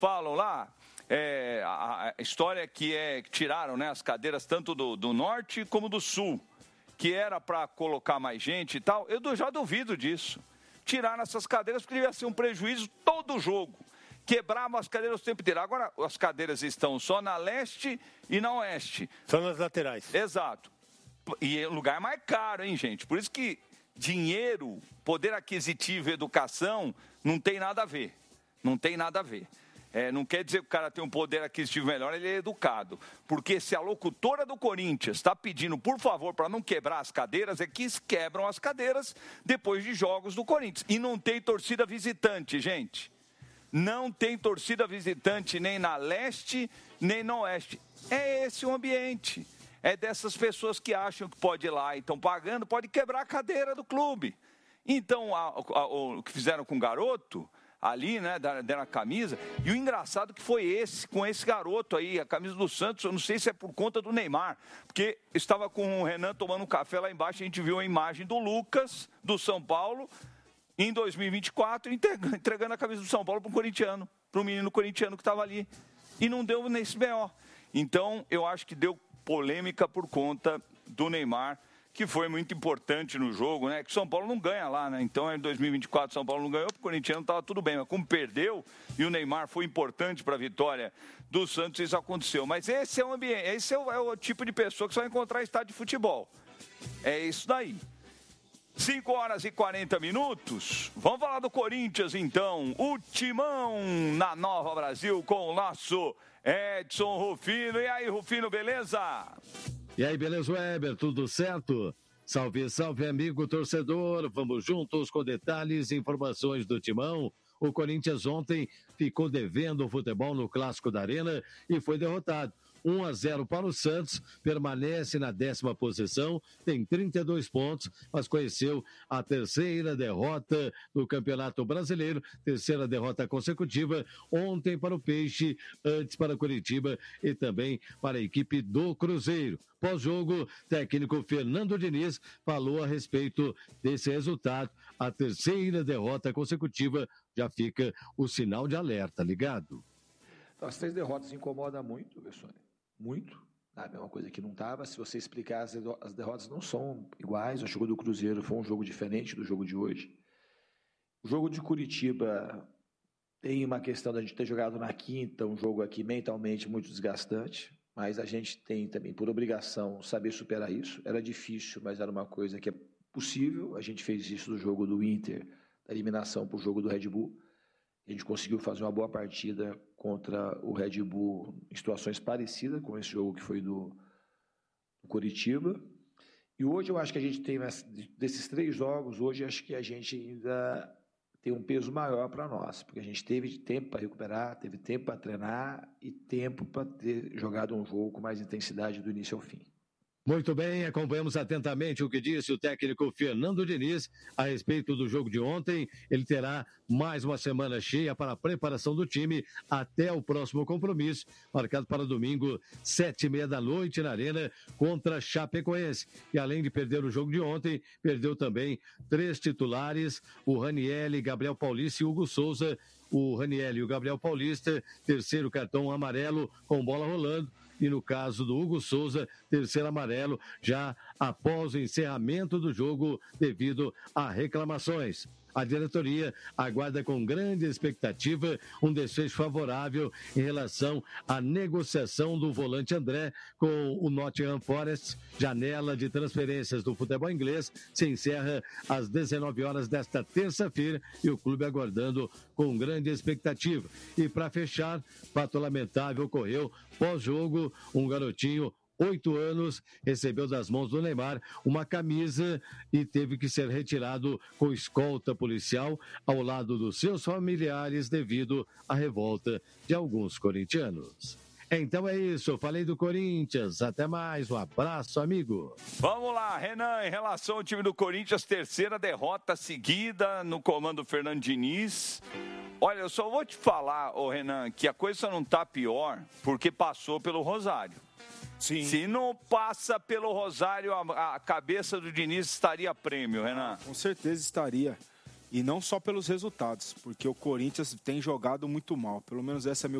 falam lá, a história que tiraram, né, as cadeiras tanto do norte como do sul, que era para colocar mais gente e tal, eu já duvido disso. Tiraram essas cadeiras porque devia ser um prejuízo todo o jogo. Quebravam as cadeiras o tempo inteiro. Agora as cadeiras estão só na leste e na oeste. Só nas laterais. Exato. E é um lugar mais caro, hein, gente? Por isso que dinheiro, poder aquisitivo e educação não tem nada a ver. Não tem nada a ver. Não quer dizer que o cara tem um poder aquisitivo melhor, ele é educado. Porque se a locutora do Corinthians está pedindo, por favor, para não quebrar as cadeiras, é que quebram as cadeiras depois de jogos do Corinthians. E não tem torcida visitante, gente. Não tem torcida visitante nem na leste, nem no oeste. É esse o ambiente. É dessas pessoas que acham que pode ir lá e estão pagando, pode quebrar a cadeira do clube. Então, o que fizeram com o garoto, ali, né, deram a camisa, e o engraçado que foi com esse garoto aí, a camisa do Santos, eu não sei se é por conta do Neymar, porque eu estava com o Renan tomando um café lá embaixo, a gente viu a imagem do Lucas, do São Paulo, em 2024, entregando a camisa do São Paulo para um corintiano, para um menino corintiano que estava ali, e não deu nesse BO. Então, eu acho que deu polêmica por conta do Neymar, que foi muito importante no jogo, né? Que o São Paulo não ganha lá, né? Então, em 2024, o São Paulo não ganhou, porque o corintiano estava tudo bem. Mas como perdeu e o Neymar foi importante para a vitória do Santos, isso aconteceu. Mas esse é o ambiente, esse é o tipo de pessoa que você vai encontrar em estádio de futebol. É isso daí. 5h40. Vamos falar do Corinthians, então. O Timão na Nova Brasil com o nosso Edson Rufino. E aí, Rufino, beleza? E aí, beleza, Weber? Tudo certo? Salve, salve, amigo torcedor. Vamos juntos com detalhes e informações do Timão. O Corinthians ontem ficou devendo o futebol no Clássico da Arena e foi derrotado. 1-0 para o Santos, permanece na 10ª posição, tem 32 pontos, mas conheceu a terceira derrota do Campeonato Brasileiro, terceira derrota consecutiva, ontem para o Peixe, antes para o Curitiba e também para a equipe do Cruzeiro. Pós-jogo, técnico Fernando Diniz falou a respeito desse resultado, a terceira derrota consecutiva, já fica o sinal de alerta, ligado? As 3 derrotas incomodam muito, Bessone. Muito. É a mesma coisa que não estava. Se você explicar, as derrotas não são iguais. O jogo do Cruzeiro foi um jogo diferente do jogo de hoje. O jogo de Curitiba tem uma questão da gente ter jogado na quinta, um jogo aqui mentalmente muito desgastante, mas a gente tem também, por obrigação, saber superar isso. Era difícil, mas era uma coisa que é possível. A gente fez isso no jogo do Inter, da eliminação para o jogo do Red Bull. A gente conseguiu fazer uma boa partida contra o Red Bull em situações parecidas com esse jogo que foi do Coritiba. E hoje eu acho que a gente tem, desses 3 jogos, hoje acho que a gente ainda tem um peso maior para nós, porque a gente teve tempo para recuperar, teve tempo para treinar e tempo para ter jogado um jogo com mais intensidade do início ao fim. Muito bem, acompanhamos atentamente o que disse o técnico Fernando Diniz a respeito do jogo de ontem. Ele terá mais uma semana cheia para a preparação do time até o próximo compromisso, marcado para domingo, 19h30 na Arena, contra Chapecoense. E além de perder o jogo de ontem, perdeu também 3 titulares, o Ranielli, Gabriel Paulista e Hugo Souza. O Ranielli e o Gabriel Paulista, terceiro cartão amarelo com bola rolando. E no caso do Hugo Souza, terceiro amarelo, já após o encerramento do jogo devido a reclamações. A diretoria aguarda com grande expectativa um desfecho favorável em relação à negociação do volante André com o Nottingham Forest. Janela de transferências do futebol inglês se encerra às 19h desta terça-feira e o clube aguardando com grande expectativa. E para fechar, fato lamentável ocorreu pós-jogo, um garotinho 8 anos, recebeu das mãos do Neymar uma camisa e teve que ser retirado com escolta policial ao lado dos seus familiares devido à revolta de alguns corintianos. Então é isso, eu falei do Corinthians, até mais, um abraço, amigo. Vamos lá, Renan, em relação ao time do Corinthians, terceira derrota seguida no comando Fernando Diniz. Olha, eu só vou te falar, Renan, que a coisa não está pior porque passou pelo Rosário. Sim. Se não passa pelo Rosário, a cabeça do Diniz estaria prêmio, Renan. Com certeza estaria. E não só pelos resultados, porque o Corinthians tem jogado muito mal. Pelo menos essa é a minha